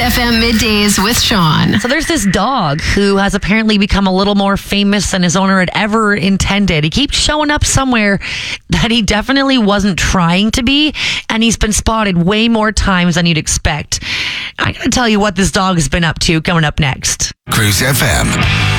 FM Middays with Sean. So there's this dog who has apparently become a little more famous than his owner had ever intended. He keeps showing up somewhere that he definitely wasn't trying to be, and he's been spotted way more times than you'd expect. I gotta tell you what this dog has been up to coming up next. Cruise FM.